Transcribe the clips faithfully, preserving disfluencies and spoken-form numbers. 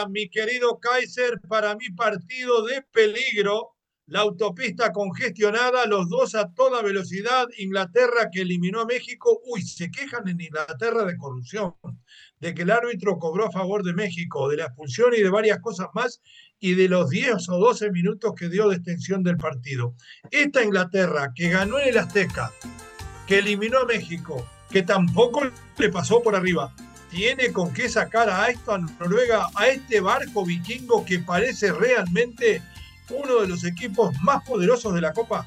Inglaterra, mi querido Kaiser, para mi partido de peligro. La autopista congestionada, los dos a toda velocidad. Inglaterra que eliminó a México. Uy, se quejan en Inglaterra de corrupción, de que el árbitro cobró a favor de México, de la expulsión y de varias cosas más, y de los diez o doce minutos que dio de extensión del partido. Esta Inglaterra que ganó en el Azteca, que eliminó a México, que tampoco le pasó por arriba, tiene con qué sacar a esta Noruega, a este barco vikingo que parece realmente uno de los equipos más poderosos de la Copa.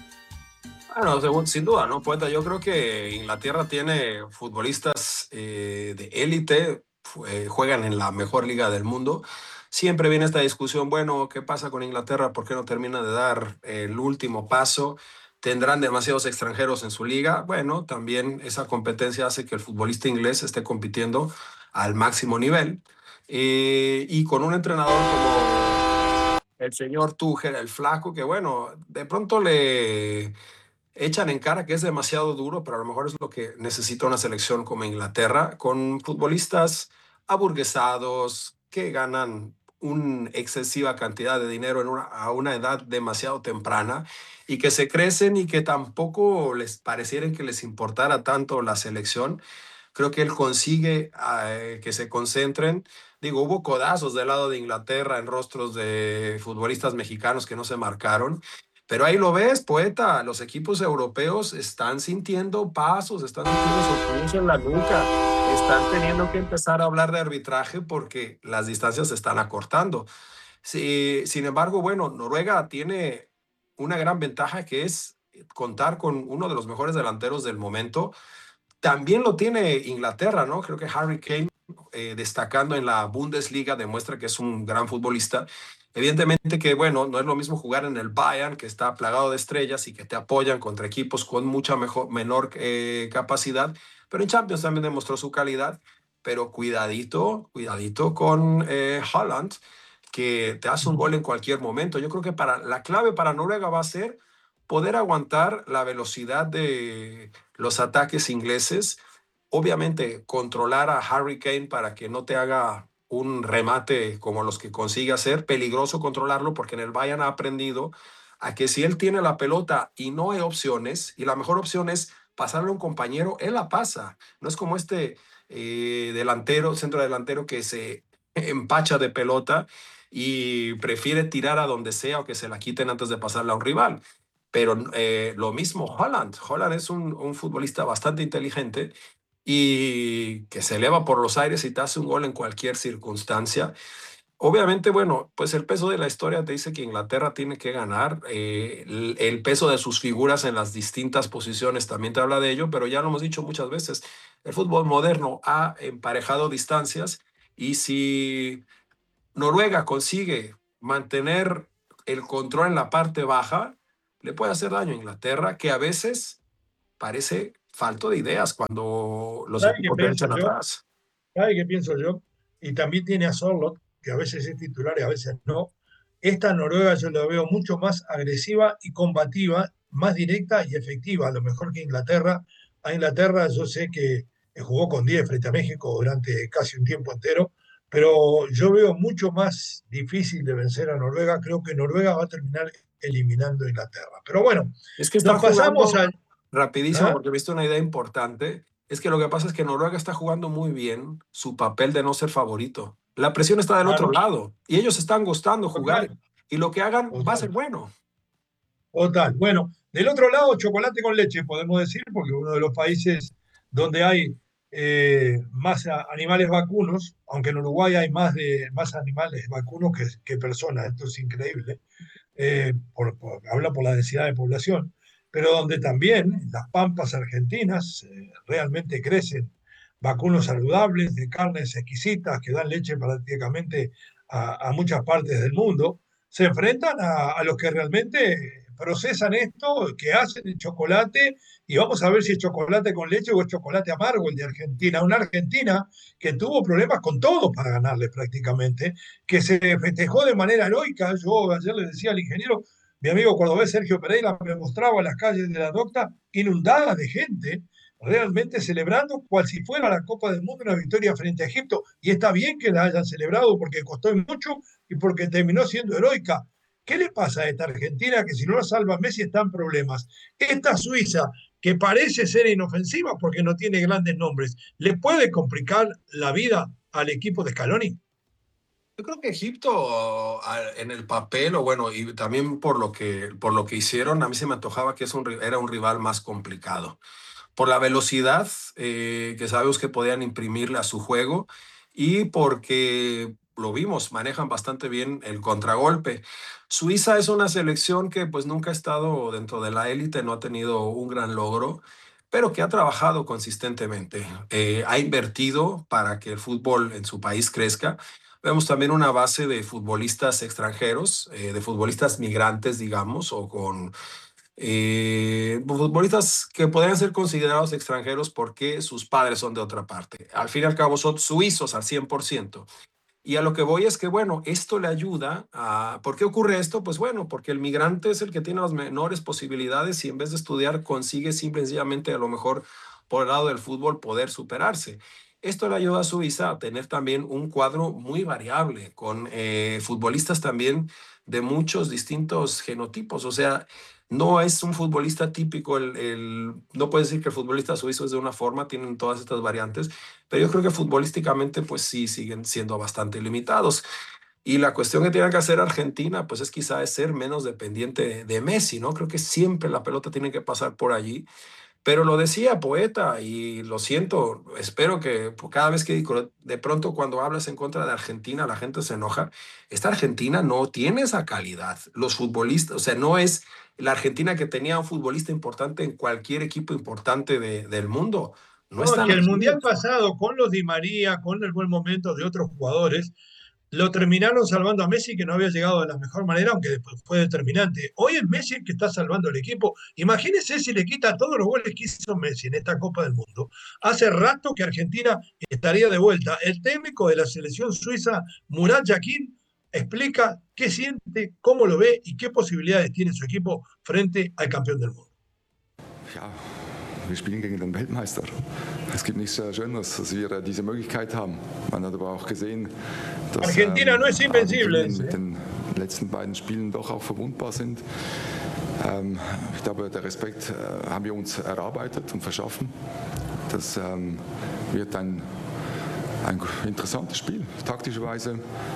Bueno, según, sin duda, ¿no, Poeta? Yo creo que Inglaterra tiene futbolistas eh, de élite, eh, juegan en la mejor liga del mundo. Siempre viene esta discusión, bueno, ¿qué pasa con Inglaterra? ¿Por qué no termina de dar el último paso? ¿Tendrán demasiados extranjeros en su liga? Bueno, también esa competencia hace que el futbolista inglés esté compitiendo al máximo nivel. Eh, y con un entrenador como el señor Tuchel, el flaco, que bueno, de pronto le echan en cara que es demasiado duro, pero a lo mejor es lo que necesita una selección como Inglaterra, con futbolistas aburguesados que ganan una excesiva cantidad de dinero en una, a una edad demasiado temprana y que se crecen y que tampoco les pareciera que les importara tanto la selección. Creo que él consigue eh, que se concentren. Digo, hubo codazos del lado de Inglaterra en rostros de futbolistas mexicanos que no se marcaron. Pero ahí lo ves, Poeta, los equipos europeos están sintiendo pasos, están sintiendo sofrimiento en la nuca, están teniendo que empezar a hablar de arbitraje porque las distancias se están acortando. Sí, sin embargo, bueno, Noruega tiene una gran ventaja que es contar con uno de los mejores delanteros del momento. También lo tiene Inglaterra, ¿no? Creo que Harry Kane, eh, destacando en la Bundesliga, demuestra que es un gran futbolista. Evidentemente que, bueno, no es lo mismo jugar en el Bayern, que está plagado de estrellas y que te apoyan contra equipos con mucha mejor, menor eh, capacidad, pero en Champions también demostró su calidad. Pero cuidadito, cuidadito con eh, Haaland, que te hace un gol en cualquier momento. Yo creo que para, la clave para Noruega va a ser poder aguantar la velocidad de los ataques ingleses. Obviamente, controlar a Harry Kane para que no te haga un remate como los que consigue hacer. Peligroso controlarlo porque en el Bayern ha aprendido a que si él tiene la pelota y no hay opciones, y la mejor opción es pasarle a un compañero, él la pasa. No es como este eh, delantero, centro delantero que se empacha de pelota y prefiere tirar a donde sea o que se la quiten antes de pasarla a un rival. Pero eh, lo mismo Haaland. Haaland es un, un futbolista bastante inteligente y que se eleva por los aires y te hace un gol en cualquier circunstancia. Obviamente, bueno, pues el peso de la historia te dice que Inglaterra tiene que ganar. Eh, el, el peso de sus figuras en las distintas posiciones también te habla de ello, pero ya lo hemos dicho muchas veces, el fútbol moderno ha emparejado distancias y si Noruega consigue mantener el control en la parte baja, le puede hacer daño a Inglaterra, que a veces parece falto de ideas cuando los ¿Sabe qué equipos te pienso echan yo? atrás. ¿Sabe qué pienso yo? Y también tiene a Sorloth, que a veces es titular y a veces no. Esta Noruega yo la veo mucho más agresiva y combativa, más directa y efectiva, a lo mejor que Inglaterra. A Inglaterra yo sé que jugó con diez frente a México durante casi un tiempo entero, pero yo veo mucho más difícil de vencer a Noruega. Creo que Noruega va a terminar eliminando a Inglaterra. Pero bueno, Es que están nos pasamos jugando al... rapidísimo ¿Ah? porque he visto una idea importante. Es que lo que pasa es que Noruega está jugando muy bien su papel de no ser favorito. La presión está del otro Claro, lado y ellos están gustando jugar total, y lo que hagan va a ser total. bueno. Total. Bueno, del otro lado, chocolate con leche, podemos decir, porque uno de los países donde hay eh, más a- animales vacunos, aunque en Uruguay hay más, de, más animales vacunos que, que personas, esto es increíble, eh, por- por- habla por la densidad de población, pero donde también en las pampas argentinas eh, realmente crecen vacunos saludables, de carnes exquisitas, que dan leche prácticamente a, a muchas partes del mundo, se enfrentan a, a los que realmente procesan esto, que hacen el chocolate, y vamos a ver si es chocolate con leche o es chocolate amargo el de Argentina. Una Argentina que tuvo problemas con todos para ganarle prácticamente, que se festejó de manera heroica. Yo ayer le decía al ingeniero, mi amigo cordobés Sergio Pereira me mostraba las calles de la Docta inundadas de gente. realmente celebrando cual si fuera la Copa del Mundo una victoria frente a Egipto. Y está bien que la hayan celebrado porque costó mucho y porque terminó siendo heroica. ¿Qué le pasa a esta Argentina que si no la salva Messi está en problemas? Esta Suiza, que parece ser inofensiva porque no tiene grandes nombres, ¿le puede complicar la vida al equipo de Scaloni? Yo creo que Egipto a- en el papel, o bueno, y también por lo que, por lo que hicieron, a mí se me antojaba que es un, ri- era un rival más complicado. Por la velocidad eh, que sabemos que podían imprimirle a su juego y porque lo vimos, manejan bastante bien el contragolpe. Suiza es una selección que pues nunca ha estado dentro de la élite, no ha tenido un gran logro, pero que ha trabajado consistentemente. Eh, ha invertido para que el fútbol en su país crezca. Vemos también una base de futbolistas extranjeros, eh, de futbolistas migrantes, digamos, o con eh, futbolistas que podrían ser considerados extranjeros porque sus padres son de otra parte. Al fin y al cabo son suizos al cien por ciento. Y a lo que voy es que, bueno, esto le ayuda a... ¿Por qué ocurre esto? Pues bueno, porque el migrante es el que tiene las menores posibilidades y en vez de estudiar consigue simplemente a lo mejor por el lado del fútbol poder superarse. Esto le ayuda a Suiza a tener también un cuadro muy variable, con eh, futbolistas también de muchos distintos genotipos. O sea, no es un futbolista típico, el, el, no puedes decir que el futbolista suizo es de una forma, tienen todas estas variantes, pero yo creo que futbolísticamente pues sí siguen siendo bastante limitados. Y la cuestión que tiene que hacer Argentina pues es quizá es ser menos dependiente de Messi, ¿no? Creo que siempre la pelota tiene que pasar por allí, pero lo decía Poeta y lo siento, espero que cada vez que digo, de pronto cuando hablas en contra de Argentina la gente se enoja. Esta Argentina no tiene esa calidad. Los futbolistas, o sea, no es la Argentina que tenía un futbolista importante en cualquier equipo importante de, del mundo. No No, están que el así. Mundial pasado, con los Di María, con el buen momento de otros jugadores, lo terminaron salvando a Messi, que no había llegado de la mejor manera, aunque después fue determinante. Hoy es Messi el que está salvando al equipo. Imagínese si le quita todos los goles que hizo Messi en esta Copa del Mundo. Hace rato que Argentina estaría de vuelta. El técnico de la selección suiza, Murat Yakin, explica qué siente, cómo lo ve y qué posibilidades tiene su equipo frente al campeón del mundo. Ja, wir spielen gegen den Weltmeister. Es gibt nichts Schöneres, dass wir diese Möglichkeit haben. Man hat aber auch gesehen, dass Argentina ähm, no es invencible. Argentinien Ese, mit ¿eh? den letzten beiden Spielen doch auch verwundbar sind. Ähm, ich glaube, der Respekt äh, haben wir uns erarbeitet und verschaffen. Das ähm, wird ein, ein interessantes Spiel, taktischerweise.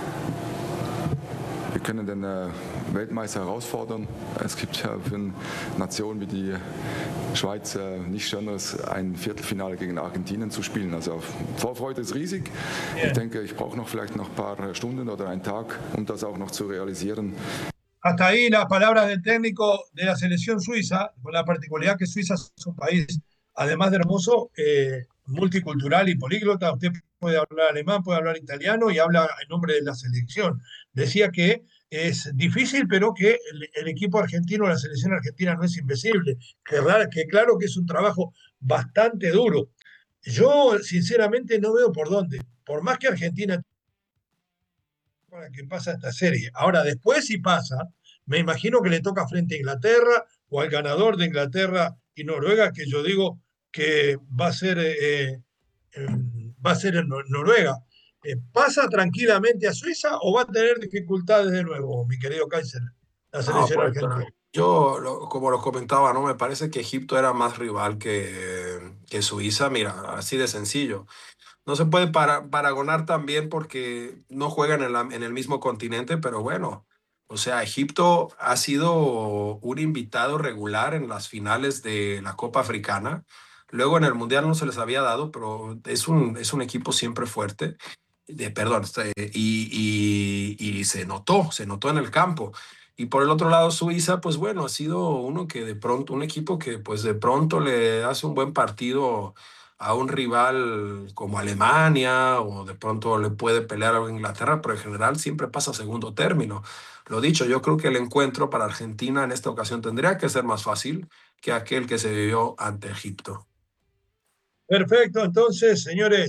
Wir können den äh, Weltmeister herausfordern. Es gibt ja für Nationen wie die Schweiz äh, nichts Schöneres, ein Viertelfinale gegen Argentinien zu spielen. Also Vorfreude ist riesig. Yeah. Ich denke, ich brauche noch vielleicht noch ein paar Stunden oder einen Tag, um das auch noch zu realisieren. Hasta ahí las palabras del técnico de la selección suiza, con la particularidad que Suiza es un país, además de hermoso, eh, multicultural y políglota. Usted puede hablar alemán, puede hablar italiano y habla en nombre de la selección. Decía que es difícil, pero que el, el equipo argentino, la selección argentina no es invencible, que, raro- que claro que es un trabajo bastante duro. Yo sinceramente no veo por dónde. Por más que Argentina para que pasa esta serie. Ahora, después si pasa, me imagino que le toca frente a Inglaterra o al ganador de Inglaterra y Noruega, que yo digo que va a ser, eh, eh, va a ser en Nor- Noruega. Eh, ¿Pasa tranquilamente a Suiza o va a tener dificultades de nuevo, mi querido Kaiser, la No, selección pues argentina? yo, lo- como lo comentaba, ¿no? Me parece que Egipto era más rival que, que Suiza. Mira, así de sencillo. No se puede para, paragonar también porque no juegan en, la- en el mismo continente, pero bueno, o sea, Egipto ha sido un invitado regular en las finales de la Copa Africana. Luego en el Mundial no se les había dado, pero es un, es un equipo siempre fuerte. De, perdón, este, y, y, y se notó, se notó en el campo. Y por el otro lado, Suiza, pues bueno, ha sido uno que de pronto, un equipo que pues de pronto le hace un buen partido a un rival como Alemania o de pronto le puede pelear a Inglaterra, pero en general siempre pasa a segundo término. Lo dicho, yo creo que el encuentro para Argentina en esta ocasión tendría que ser más fácil que aquel que se vivió ante Egipto. Perfecto, entonces, señores,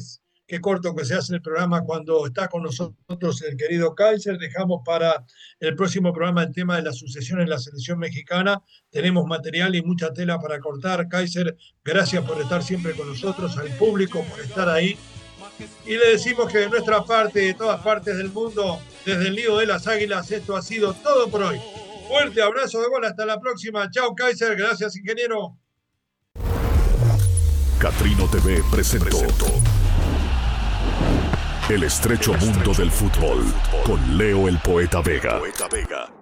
qué corto que se hace el programa cuando está con nosotros el querido Kaiser. Dejamos para el próximo programa el tema de la sucesión en la selección mexicana. Tenemos material y mucha tela para cortar. Kaiser, gracias por estar siempre con nosotros, al público por estar ahí. Y le decimos que de nuestra parte, de todas partes del mundo, desde el Nido de las Águilas, esto ha sido todo por hoy. Fuerte abrazo de gol, hasta la próxima. Chao, Kaiser, gracias, ingeniero. Catrino T V presentó El estrecho mundo del fútbol con Leo el Poeta Vega.